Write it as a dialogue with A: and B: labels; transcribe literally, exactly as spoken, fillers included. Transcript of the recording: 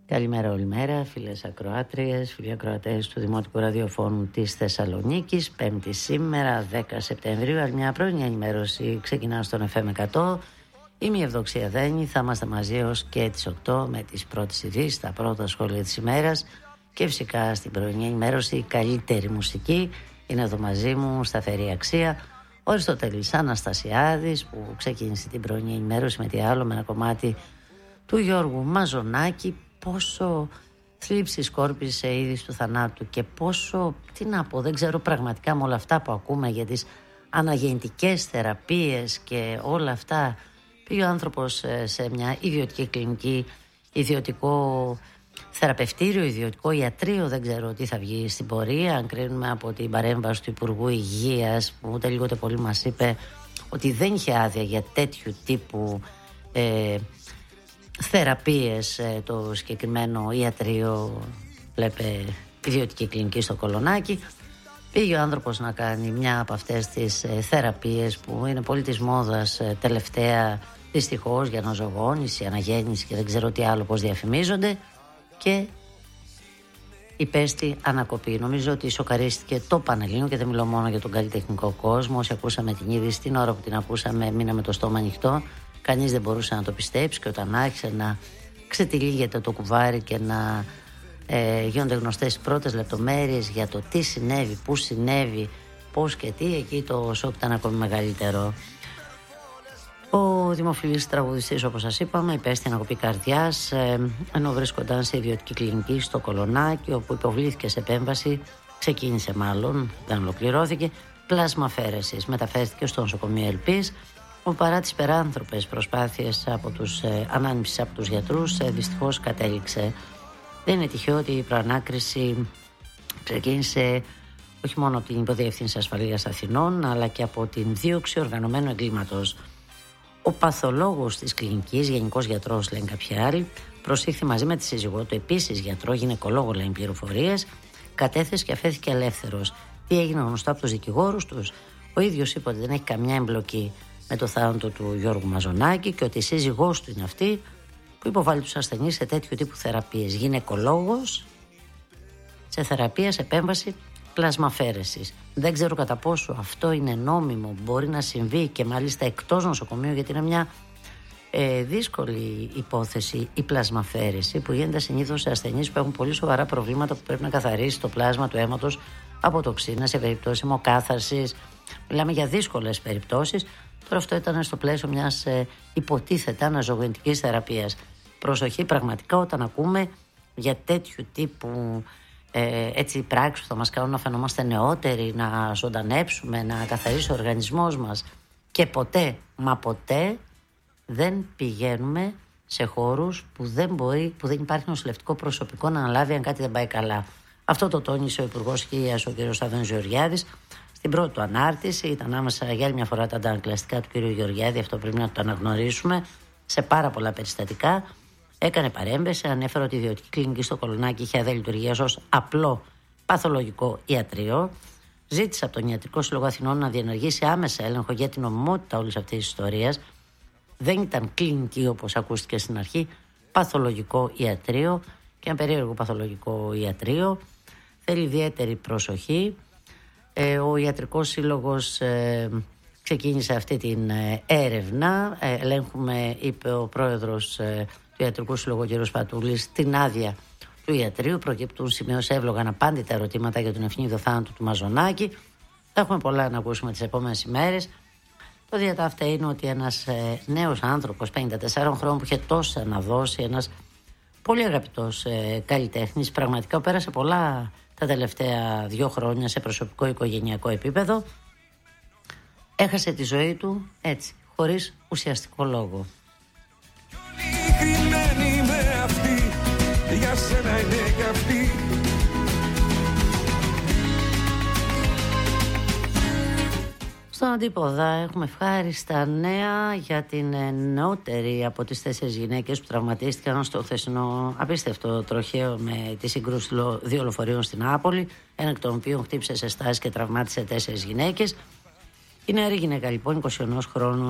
A: Καλημέρα όλη μέρα, φίλες ακροάτριες, φίλοι ακροατές του Δημοτικού Ραδιοφώνου της Θεσσαλονίκης. Πέμπτη σήμερα, δέκα Σεπτεμβρίου, άλλη μια πρώην ενημέρωση ξεκινά στον εφ εμ εκατό. Είμαι η Ευδοξία Δένη, θα είμαστε μαζί έως και τις οκτώ με τις πρώτες ειδήσεις, τα πρώτα σχόλια της ημέρας και φυσικά στην πρωινή ενημέρωση η καλύτερη μουσική. Είναι εδώ μαζί μου, σταθερή αξία, ο Αριστοτέλης Αναστασιάδης που ξεκίνησε την πρωινή ενημέρωση με τι άλλο, με ένα κομμάτι του Γιώργου Μαζονάκη. Πόσο θλίψη σκόρπισε η είδηση του θανάτου και πόσο, τι να πω, δεν ξέρω πραγματικά με όλα αυτά που ακούμε για τις αναγεννητικές θεραπείες και όλα αυτά. Πήγε ο άνθρωπος σε μια ιδιωτική κλινική, ιδιωτικό θεραπευτήριο, ιδιωτικό ιατρείο, δεν ξέρω τι θα βγει στην πορεία. Αν κρίνουμε από την παρέμβαση του Υπουργού Υγείας που ούτε λίγο ούτε πολύ μας είπε ότι δεν είχε άδεια για τέτοιου τύπου ε, θεραπείες το συγκεκριμένο ιατρείο, βλέπε ιδιωτική κλινική στο Κολονάκι. Πήγε ο άνθρωπος να κάνει μια από αυτές τις θεραπείες που είναι πολύ της μόδας τελευταία, δυστυχώς, για νοσογόνηση, αναγέννηση και δεν ξέρω τι άλλο πώς διαφημίζονται, και υπέστη ανακοπή. Νομίζω ότι σοκαρίστηκε το Πανελλήνιο και δεν μιλώ μόνο για τον καλλιτεχνικό κόσμο. Όσοι ακούσαμε την είδηση, την ώρα που την ακούσαμε μείναμε το στόμα ανοιχτό. Κανείς δεν μπορούσε να το πιστέψει και όταν άρχισε να ξετυλίγεται το κουβάρι και να ε, γίνονται γνωστές οι πρώτες λεπτομέρειες για το τι συνέβη, πού συνέβη, πώς και τι, εκεί το σοκ ήταν ακόμη μεγαλύτερο. Ο δημοφιλής τραγουδιστής, όπως σας είπαμε, υπέστη ανακοπή καρδιάς ε, ενώ βρίσκονταν σε ιδιωτική κλινική στο Κολονάκι, όπου υποβλήθηκε σε επέμβαση, ξεκίνησε μάλλον, δεν ολοκληρώθηκε, πλάσμα αφαίρεσης. Μεταφέρθηκε στο νοσοκομείο Ελπής, που παρά τις περάνθρωπες προσπάθειες από τους ε, ανάνυψης από τους γιατρούς ε, δυστυχώς κατέληξε. Δεν είναι τυχαίο ότι η προανάκριση ξεκίνησε όχι μόνο από την Υποδιεύθυνση Ασφαλείας Αθηνών, αλλά και από την δίωξη οργανωμένου εγκλήματος. Ο παθολόγος της κλινικής, γενικός γιατρός λένε κάποιοι άλλοι, προσήχθη μαζί με τη σύζυγό του, επίσης γιατρό, γυναικολόγο λένε πληροφορίες, κατέθεσε και αφέθηκε ελεύθερος. Τι έγινε γνωστό από τους δικηγόρους τους? Ο ίδιος είπε ότι δεν έχει καμιά εμπλοκή με το θάνατο του Γιώργου Μαζονάκη και ότι η σύζυγός του είναι αυτή που υποβάλλει τους ασθενείς σε τέτοιου τύπου θεραπείες. Γυναικολόγος σε θεραπεία, σε επέμβαση πλασμαφέρεσης. Δεν ξέρω κατά πόσο αυτό είναι νόμιμο, μπορεί να συμβεί και μάλιστα εκτός νοσοκομείου, γιατί είναι μια ε, δύσκολη υπόθεση η πλασμαφέρεση που γίνεται συνήθως σε ασθενείς που έχουν πολύ σοβαρά προβλήματα, που πρέπει να καθαρίσει το πλάσμα του αίματος από τοξίνα σε περιπτώσεις αιμοκάθαρσης. Μιλάμε για δύσκολες περιπτώσεις. Τώρα αυτό ήταν στο πλαίσιο μιας ε, υποτίθεται αναζωογονητικής θεραπείας. Προσοχή πραγματικά όταν ακούμε για τέτοιου τύπου ε, έτσι πράξεις που θα μας κάνουν να φαινόμαστε νεότεροι, να ζωντανέψουμε, να καθαρίσει ο οργανισμός μας, και ποτέ, μα ποτέ δεν πηγαίνουμε σε χώρους που δεν μπορεί, που δεν υπάρχει νοσηλευτικό προσωπικό να αναλάβει αν κάτι δεν πάει καλά. Αυτό το τόνισε ο Υπουργός Υγείας, ο κ. Σταύρος Γεωργιάδης, στην πρώτη του ανάρτηση. Ήταν άμεσα για άλλη μια φορά τα αντανακλαστικά του κ. Γεωργιάδη, αυτό πρέπει να το αναγνωρίσουμε, σε πάρα πολλά περιστατικά. Έκανε παρέμβαση, ανέφερε ότι η ιδιωτική κλινική στο Κολονάκι είχε άδεια λειτουργίας ως απλό παθολογικό ιατρείο. Ζήτησε από τον Ιατρικό Σύλλογο Αθηνών να διενεργήσει άμεσα έλεγχο για την νομιμότητα όλης αυτής της ιστορίας. Δεν ήταν κλινική όπως ακούστηκε στην αρχή, παθολογικό ιατρείο, και ένα περίεργο παθολογικό ιατρείο. Θέλει ιδιαίτερη προσοχή. Ε, ο Ιατρικός Σύλλογος ε, ξεκίνησε αυτή την ε, έρευνα. Ε, ελέγχουμε, είπε ο πρόεδρος ε, του Ιατρικού Σύλλογου, κ. Πατούλης, την άδεια του ιατρείου. Προκύπτουν, σημείωσε, εύλογα απάντητα ερωτήματα για τον ευνίδιο θάνατο του Μαζονάκη. Θα έχουμε πολλά να ακούσουμε τις επόμενες ημέρες. Το διατάφτα είναι ότι ένας ε, νέος άνθρωπος πενήντα τεσσάρων χρόνων που είχε τόσα να δώσει, ένας πολύ αγαπητός ε, καλλιτέχνης, πραγματικά πέρασε πολλά τα τελευταία δύο χρόνια σε προσωπικό οικογενειακό επίπεδο, έχασε τη ζωή του έτσι, χωρίς ουσιαστικό λόγο. Για σένα είναι και αυτή. Στον Αντίποδα έχουμε ευχάριστα νέα για την νεότερη από τις τέσσερις γυναίκες που τραυματίστηκαν στο χθεσινό απίστευτο τροχαίο με τη σύγκρουση δύο λεωφορείων στην Νεάπολη, ένα εκ των οποίων χτύπησε σε στάσεις και τραυμάτισε τέσσερις γυναίκες. Η νεαρή γυναίκα λοιπόν, είκοσι ενός χρόνου,